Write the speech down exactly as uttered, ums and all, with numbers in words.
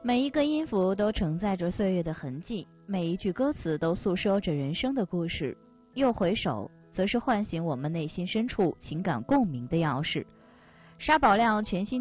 每一个音符都承载着岁月的痕迹，每一句歌词都诉说着人生的故事。又回首，则是唤醒我们内心深处情感共鸣的钥匙。沙宝亮全新